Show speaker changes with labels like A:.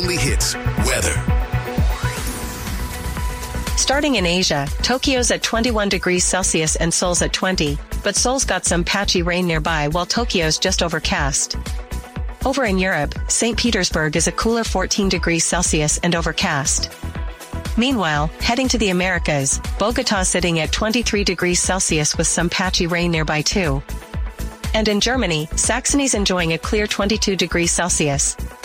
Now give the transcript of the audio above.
A: weekly hits, weather.
B: Starting in Asia, Tokyo's at 21 degrees Celsius and Seoul's at 20, but Seoul's got some patchy rain nearby while Tokyo's just overcast. Over in Europe, St. Petersburg is a cooler 14 degrees Celsius and overcast. Meanwhile, heading to the Americas, Bogota's sitting at 23 degrees Celsius with some patchy rain nearby too. And in Germany, Saxony's enjoying a clear 22 degrees Celsius.